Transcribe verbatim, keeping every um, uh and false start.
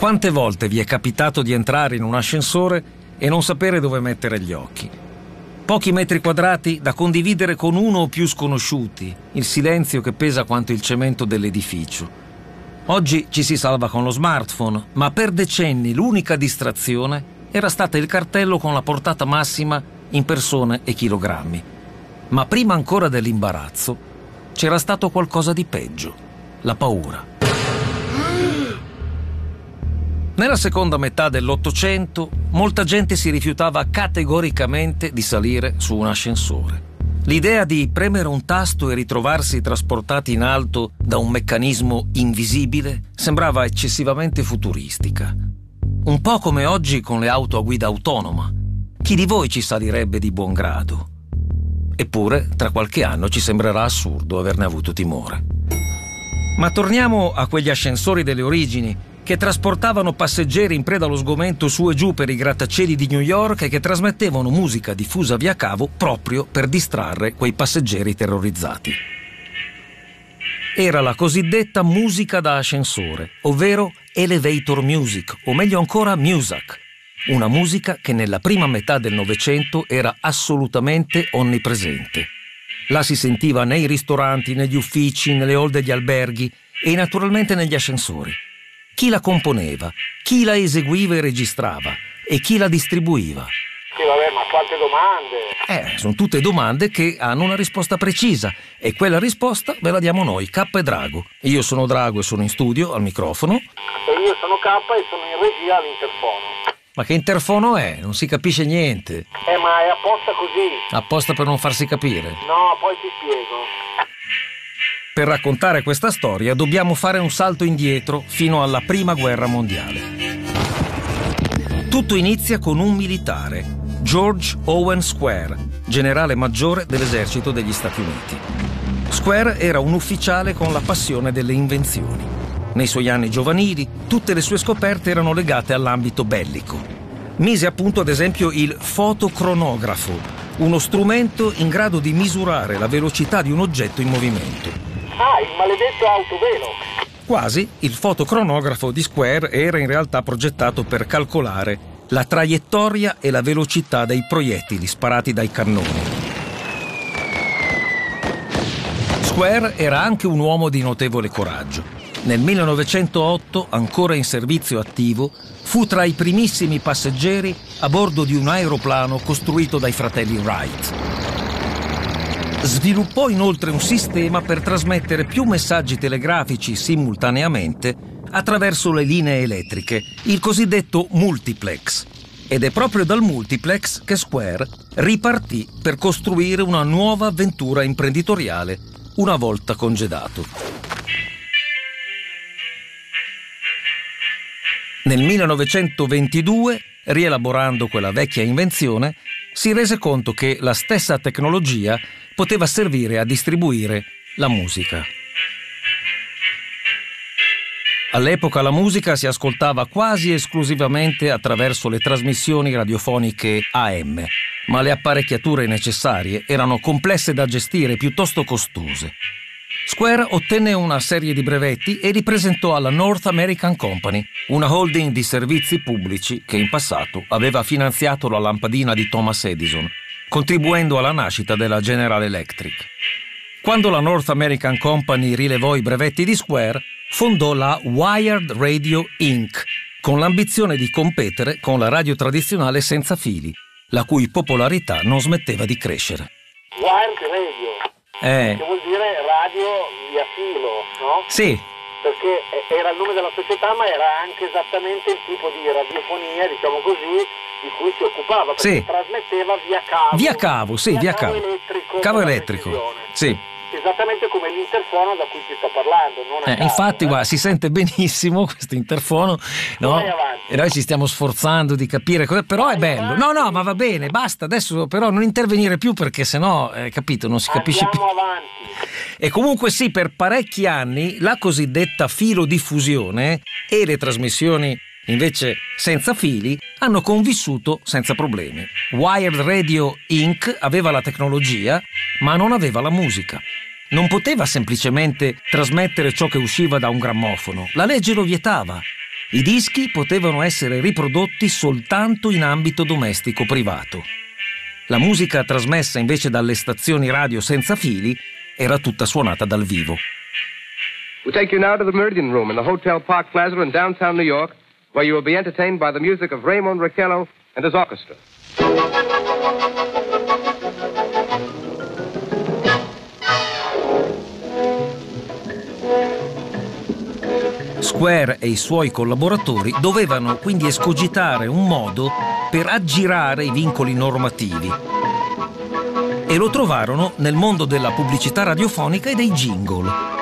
Quante volte vi è capitato di entrare in un ascensore e non sapere dove mettere gli occhi? Pochi metri quadrati da condividere con uno o più sconosciuti, il silenzio che pesa quanto il cemento dell'edificio. Oggi ci si salva con lo smartphone, ma per decenni l'unica distrazione era stata il cartello con la portata massima in persone e chilogrammi. Ma prima ancora dell'imbarazzo c'era stato qualcosa di peggio, la paura. Nella seconda metà dell'Ottocento, molta gente si rifiutava categoricamente di salire su un ascensore. L'idea di premere un tasto e ritrovarsi trasportati in alto da un meccanismo invisibile sembrava eccessivamente futuristica. Un po' come oggi con le auto a guida autonoma. Chi di voi ci salirebbe di buon grado? Eppure, tra qualche anno ci sembrerà assurdo averne avuto timore. Ma torniamo a quegli ascensori delle origini che trasportavano passeggeri in preda allo sgomento su e giù per i grattacieli di New York e che trasmettevano musica diffusa via cavo proprio per distrarre quei passeggeri terrorizzati. Era la cosiddetta musica da ascensore, ovvero elevator music, o meglio ancora Muzak, una musica che nella prima metà del Novecento era assolutamente onnipresente. La si sentiva nei ristoranti, negli uffici, nelle hall degli alberghi e naturalmente negli ascensori. Chi la componeva, chi la eseguiva e registrava e chi la distribuiva? Sì, vabbè, ma quante domande? Eh, sono tutte domande che hanno una risposta precisa e quella risposta ve la diamo noi, K e Drago. Io sono Drago e sono in studio, al microfono. E io sono K e sono in regia all'interfono. Ma che interfono è? Non si capisce niente. Eh, ma è apposta così. Apposta per non farsi capire? No, poi ti spiego. Per raccontare questa storia dobbiamo fare un salto indietro fino alla Prima Guerra Mondiale. Tutto inizia con un militare, George Owen Square, generale maggiore dell'esercito degli Stati Uniti. Square era un ufficiale con la passione delle invenzioni. Nei suoi anni giovanili, tutte le sue scoperte erano legate all'ambito bellico. Mise a punto ad esempio il fotocronografo, uno strumento in grado di misurare la velocità di un oggetto in movimento. Ah, il maledetto autovelo. Quasi, il fotocronografo di Square era in realtà progettato per calcolare la traiettoria e la velocità dei proiettili sparati dai cannoni. Square era anche un uomo di notevole coraggio. Nel millenovecentootto, ancora in servizio attivo, fu tra i primissimi passeggeri a bordo di un aeroplano costruito dai fratelli Wright. Sviluppò inoltre un sistema per trasmettere più messaggi telegrafici simultaneamente attraverso le linee elettriche, il cosiddetto multiplex. Ed è proprio dal multiplex che Square ripartì per costruire una nuova avventura imprenditoriale una volta congedato. Nel millenovecentoventidue, rielaborando quella vecchia invenzione, si rese conto che la stessa tecnologia poteva servire a distribuire la musica. All'epoca la musica si ascoltava quasi esclusivamente attraverso le trasmissioni radiofoniche A M, ma le apparecchiature necessarie erano complesse da gestire e piuttosto costose. Square ottenne una serie di brevetti e li presentò alla North American Company, una holding di servizi pubblici che in passato aveva finanziato la lampadina di Thomas Edison, contribuendo alla nascita della General Electric. Quando la North American Company rilevò i brevetti di Square, fondò la Wired Radio Incorporated, con l'ambizione di competere con la radio tradizionale senza fili, la cui popolarità non smetteva di crescere. Wired Radio, Eh. che vuol dire radio via filo, no? Sì. Perché era il nome della società, ma era anche esattamente il tipo di radiofonia, diciamo così, di cui si occupava, perché Sì. trasmetteva via cavo. Via cavo, sì, via, via cavo. cavo. elettrico. Cavo con la elettrico, precisione. sì. Esattamente come l'interfono da cui ti sto parlando. Non a Eh, caso, infatti, eh. guarda, si sente benissimo questo interfono, no? Vai avanti. E noi ci stiamo sforzando di capire cosa, però è Vai bello. avanti. No, no, ma va bene, basta adesso, però non intervenire più perché sennò, eh, capito, non si capisce più. Andiamo avanti. E comunque sì, per parecchi anni la cosiddetta filodiffusione e le trasmissioni invece senza fili hanno convissuto senza problemi. Wired Radio Incorporated aveva la tecnologia, ma non aveva la musica. Non poteva semplicemente trasmettere ciò che usciva da un grammofono. La legge lo vietava. I dischi potevano essere riprodotti soltanto in ambito domestico privato. La musica trasmessa invece dalle stazioni radio senza fili era tutta suonata dal vivo. We take you now to the Meridian Room in the Hotel Park Plaza in downtown New York, where you will be entertained by the music of Raymond Raquello and his orchestra. Square e i suoi collaboratori dovevano quindi escogitare un modo per aggirare i vincoli normativi. E lo trovarono nel mondo della pubblicità radiofonica e dei jingle.